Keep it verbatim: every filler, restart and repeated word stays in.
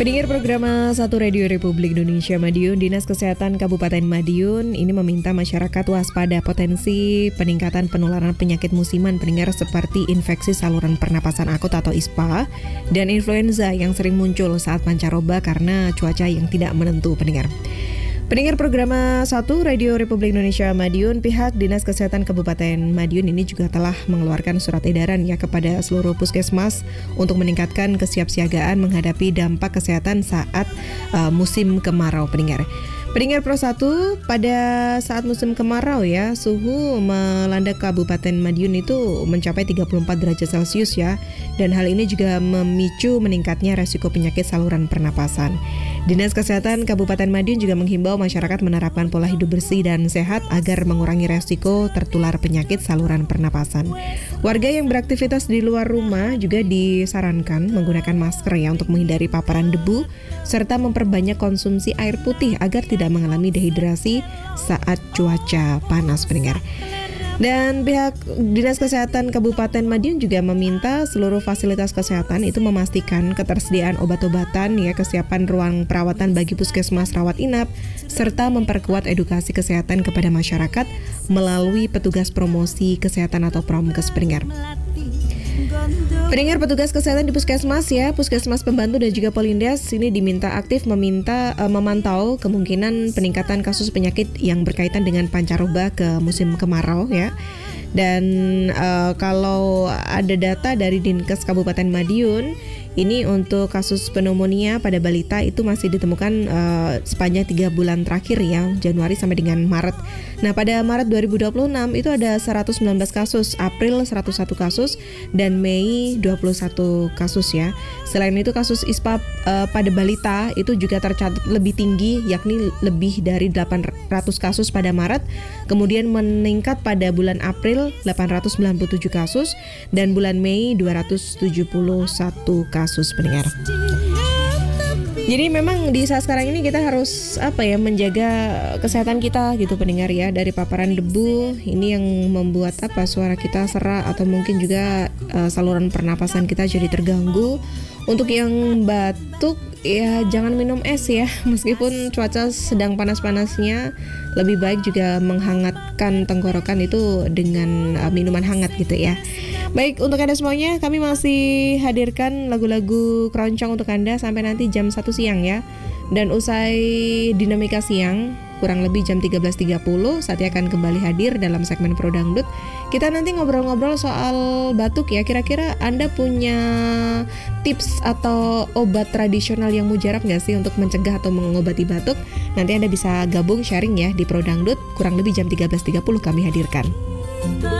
Pendengar program satu Radio Republik Indonesia Madiun, Dinas Kesehatan Kabupaten Madiun ini meminta masyarakat waspada potensi peningkatan penularan penyakit musiman pendengar seperti infeksi saluran pernapasan akut atau I S P A dan influenza yang sering muncul saat pancaroba karena cuaca yang tidak menentu pendengar. Pendengar program satu Radio Republik Indonesia Madiun, pihak Dinas Kesehatan Kabupaten Madiun ini juga telah mengeluarkan surat edaran ya kepada seluruh puskesmas untuk meningkatkan kesiapsiagaan menghadapi dampak kesehatan saat uh, musim kemarau pendengar. Pendengar Pro satu, pada saat musim kemarau ya, suhu melanda Kabupaten Madiun itu mencapai tiga puluh empat derajat Celcius ya, dan hal ini juga memicu meningkatnya resiko penyakit saluran pernapasan. Dinas Kesehatan Kabupaten Madiun juga menghimbau masyarakat menerapkan pola hidup bersih dan sehat agar mengurangi resiko tertular penyakit saluran pernapasan. Warga yang beraktivitas di luar rumah juga disarankan menggunakan masker ya untuk menghindari paparan debu serta memperbanyak konsumsi air putih agar tidak mengalami dehidrasi saat cuaca panas pendengar. Dan pihak Dinas Kesehatan Kabupaten Madiun juga meminta seluruh fasilitas kesehatan itu memastikan ketersediaan obat-obatan ya, kesiapan ruang perawatan bagi puskesmas rawat inap serta memperkuat edukasi kesehatan kepada masyarakat melalui petugas promosi kesehatan atau promkes pendengar. Pendengar, petugas kesehatan di puskesmas ya, puskesmas pembantu dan juga Polindes ini diminta aktif meminta uh, memantau kemungkinan peningkatan kasus penyakit yang berkaitan dengan pancaroba ke musim kemarau ya. Dan uh, kalau ada data dari Dinkes Kabupaten Madiun, ini untuk kasus pneumonia pada balita itu masih ditemukan uh, sepanjang tiga bulan terakhir ya, Januari sampai dengan Maret. Nah, pada Maret dua ribu dua puluh enam itu ada seratus sembilan belas kasus, April seratus satu kasus, dan Mei dua puluh satu kasus ya. Selain itu kasus I S P A uh, pada balita itu juga tercatat lebih tinggi, yakni lebih dari delapan ratus kasus pada Maret, kemudian meningkat pada bulan April delapan ratus sembilan puluh tujuh kasus, dan bulan Mei dua ratus tujuh puluh satu kasus pendengar. Jadi memang di saat sekarang ini kita harus apa ya menjaga kesehatan kita gitu pendengar ya, dari paparan debu ini yang membuat apa suara kita serak atau mungkin juga uh, saluran pernapasan kita jadi terganggu. Untuk yang batuk ya jangan minum es ya, meskipun cuaca sedang panas-panasnya, lebih baik juga menghangatkan tenggorokan itu dengan uh, minuman hangat gitu ya. Baik, untuk Anda semuanya kami masih hadirkan lagu-lagu keroncong untuk Anda sampai nanti jam satu siang ya. Dan usai dinamika siang kurang lebih jam tiga belas tiga puluh saatnya akan kembali hadir dalam segmen Pro Dangdut. Kita nanti ngobrol-ngobrol soal batuk ya. Kira-kira Anda punya tips atau obat tradisional yang mujarab nggak sih untuk mencegah atau mengobati batuk? Nanti Anda bisa gabung sharing ya di Pro Dangdut, kurang lebih jam tiga belas tiga puluh kami hadirkan.